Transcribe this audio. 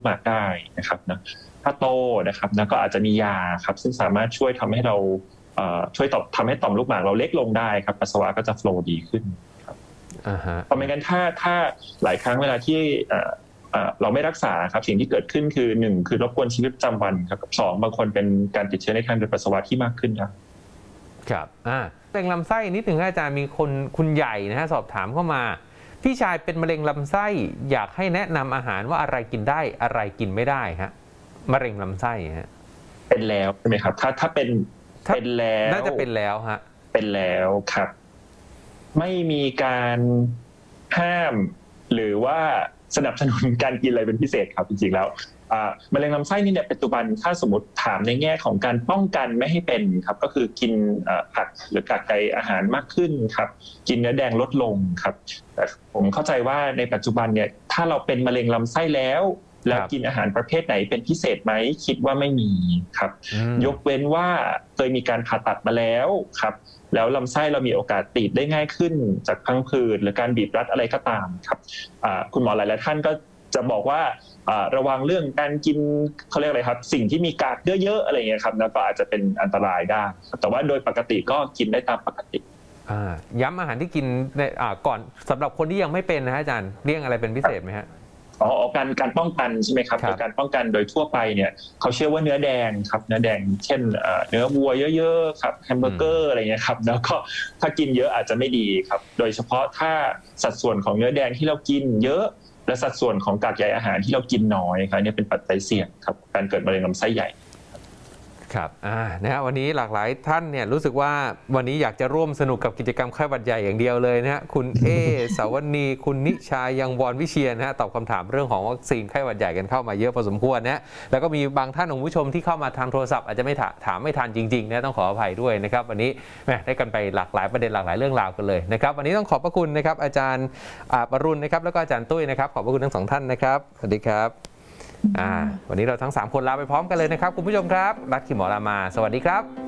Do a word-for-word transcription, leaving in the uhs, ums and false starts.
หมากได้นะครับนะถ้าโตนะครับนะก็อาจจะมียาครับซึ่งสามารถช่วยทำให้เราช่วยตอบทำให้ต่อมลูกหมากเราเล็กลงได้ครับปัสสาวะก็จะโฟลว์ดีขึ้นครับเพราะไม่งั้นถ้าถ้าหลายครั้งเวลาที่เราไม่รักษาครับสิ่งที่เกิดขึ้นคือหนึ่งคือรบกวนชีวิตประจำวันครับกับสองบางคนเป็นการติดเชื้อในทางเดินปัสสาวะที่มากขึ้นครับครับอ่ามะเร็งลำไส้นิดหนึ่งอาจารย์มีคนคุณใหญ่นะฮะสอบถามเข้ามาพี่ชายเป็นมะเร็งลำไส้อยากให้แนะนำอาหารว่าอะไรกินได้อะไรกินไม่ได้ฮะมะเร็งลำไส้ฮะเป็นแล้วใช่ไหมครับถ้าถ้าเป็นเป็นแล้วน่าจะเป็นแล้วฮะเป็นแล้วครับไม่มีการห้ามหรือว่าสนับสนุนการกินอะไรเป็นพิเศษครับจริงๆแล้วมะเร็งลำไส้นี่เนี่ยปัจจุบันถ้าสมมติถามในแง่ของการป้องกันไม่ให้เป็นครับก็คือกินผักหรือกากใยอาหารมากขึ้นครับกินเนื้อแดงลดลงครับแต่ผมเข้าใจว่าในปัจจุบันเนี่ยถ้าเราเป็นมะเร็งลำไส้แล้วแล้วกินอาหารประเภทไหนเป็นพิเศษไหมคิดว่าไม่มีครับยกเว้นว่าเคยมีการผ่าตัดมาแล้วครับแล้วลำไส้เรามีโอกาสติดได้ง่ายขึ้นจากพังผืดหรือการบีบรัดอะไรก็ตามครับคุณหมอหลายๆท่านก็จะบอกว่าระวังเรื่องการกินเขาเรียกอะไรครับสิ่งที่มีกากเยอะๆอะไรเงี้ยครับแล้วก็อาจจะเป็นอันตรายได้แต่ว่าโดยปกติก็กินได้ตามปกติย้ำอาหารที่กินในก่อนสำหรับคนที่ยังไม่เป็นนะอาจารย์เลี่ยงอะไรเป็นพิเศษไหมฮะอ๋อการการป้องกันใช่ไหมครับการป้องกันโดยทั่วไปเนี่ยเขาเชื่อว่าเนื้อแดงครับเนื้อแดงเช่นเนื้อวัวเยอะๆครับแฮมเบอร์เกอร์อะไรเงี้ยครับแล้วก็ถ้ากินเยอะอาจจะไม่ดีครับโดยเฉพาะถ้าสัดส่วนของเนื้อแดงที่เรากินเยอะและสัดส่วนของกากใยอาหารที่เรากินน้อยครับเนี่ยเป็นปัจจัยเสี่ยงครับการเกิดมะเร็งลำไส้ใหญ่ครับอ่านะฮะวันนี้หลากหลายท่านเนี่ยรู้สึกว่าวันนี้อยากจะร่วมสนุกกับกิจกรรมไข้หวัดใหญ่อย่างเดียวเลยนะฮะคุณเอสาวนีคุณนิชายังวรวิเชียรนะฮะตอบคำถามเรื่องของวัคซีนไข้หวัดใหญ่กันเข้ามาเยอะพอสมควรนะแล้วก็มีบางท่านของผู้ชมที่เข้ามาทางโทรศัพท์อาจจะไม่ถามไม่ทันจริงๆนะต้องขออภัยด้วยนะครับวันนี้แม่ได้กันไปหลากหลายประเด็นหลากหลายเรื่องราวกันเลยนะครับวันนี้ต้องขอบพระคุณนะครับอาจารย์ปรุณนะครับแล้วก็อาจารย์ตุ้ยนะครับขอบพระคุณทั้งสองท่านนะครับสวัสดีครับอ่าวันนี้เราทั้งสามคนลาไปพร้อมกันเลยนะครับคุณผู้ชมครับรักขีหมอรามาสวัสดีครับ